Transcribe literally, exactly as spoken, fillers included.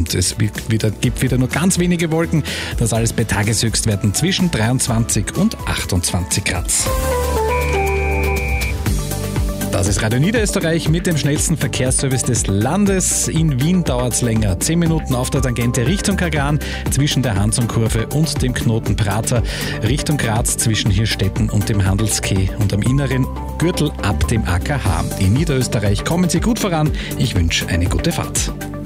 und es wird wieder, gibt wieder nur ganz wenige Wolken. Das alles bei Tageshöchstwerten zwischen dreiundzwanzig und achtundzwanzig Grad. Das ist Radio Niederösterreich mit dem schnellsten Verkehrsservice des Landes. In Wien dauert es länger. Zehn Minuten auf der Tangente Richtung Kagran, zwischen der Hansum-Kurve und dem Knoten Prater, Richtung Graz zwischen Hirstetten und dem Handelskeh und am inneren Gürtel ab dem A K H. In Niederösterreich kommen Sie gut voran. Ich wünsche eine gute Fahrt.